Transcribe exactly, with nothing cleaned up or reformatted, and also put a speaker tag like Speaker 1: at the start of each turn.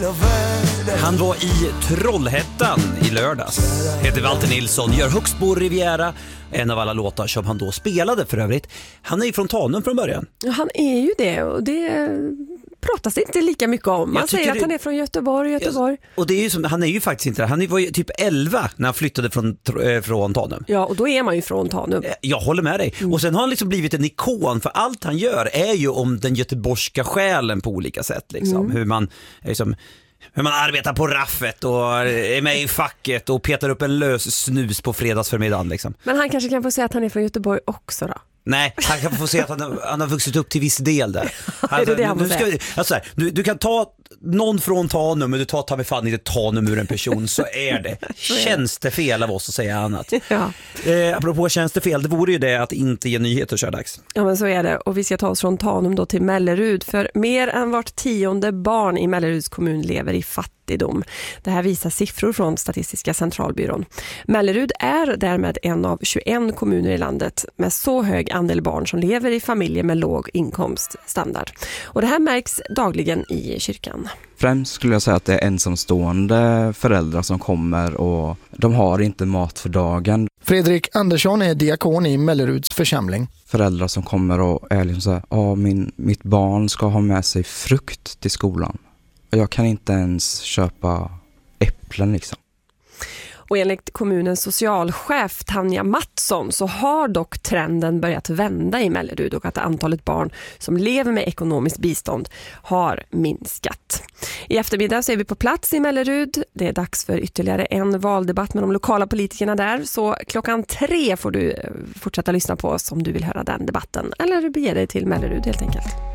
Speaker 1: Han var i Trollhättan i lördags. Heter Walter Nilsson, gör Högsbo Riviera, en av alla låtar som han då spelade för övrigt. Han är ju från Tanum från början.
Speaker 2: Ja, han är ju det, och det pratas inte lika mycket om. Man säger att det... han är från Göteborg, Göteborg.
Speaker 1: Ja, och det är ju som, han är ju faktiskt inte det. Han var ju typ elva när han flyttade från, från Tanum.
Speaker 2: Ja, och då är man ju från Tanum.
Speaker 1: Jag håller med dig. Mm. Och sen har han liksom blivit en ikon, för allt han gör är ju om den göteborgska själen på olika sätt. Liksom. Mm. Hur man liksom... Hur man arbetar på raffet och är med i facket och petar upp en lös snus på fredagsförmiddagen liksom.
Speaker 2: Men han kanske kan få säga att han är från Göteborg också då?
Speaker 1: Nej, han kan få säga att han, han har vuxit upp till viss del där.
Speaker 2: Han, är det det han
Speaker 1: du, ska, alltså här, du, du kan ta någon från Tanum, men du tar ta mig fan inte Tanum ur en person, så är det. Känns det fel av oss att säga annat?
Speaker 2: Ja.
Speaker 1: Eh, apropå känns det fel, det vore ju det att inte ge nyheter så dags.
Speaker 2: Ja, men så är det. Och vi ska ta oss från Tanum då till Mellerud, för mer än vart tionde barn i Melleruds kommun lever i fattigdom. Det här visar siffror från Statistiska centralbyrån. Mellerud är därmed en av tjugoett kommuner i landet med så hög andel barn som lever i familjer med låg inkomststandard. Och det här märks dagligen i kyrkan.
Speaker 3: Främst skulle jag säga att det är ensamstående föräldrar som kommer och de har inte mat för dagen.
Speaker 4: Fredrik Andersson är diakon i Melleruds församling.
Speaker 3: Föräldrar som kommer och är liksom så här, ja, min, mitt barn ska ha med sig frukt till skolan. Och jag kan inte ens köpa äpplen liksom.
Speaker 2: Och enligt kommunens socialchef Tanja Mattsson så har dock trenden börjat vända i Mellerud, och att antalet barn som lever med ekonomiskt bistånd har minskat. I eftermiddag så är vi på plats i Mellerud. Det är dags för ytterligare en valdebatt med de lokala politikerna där. Så klockan tre får du fortsätta lyssna på oss om du vill höra den debatten. Eller bege dig till Mellerud helt enkelt.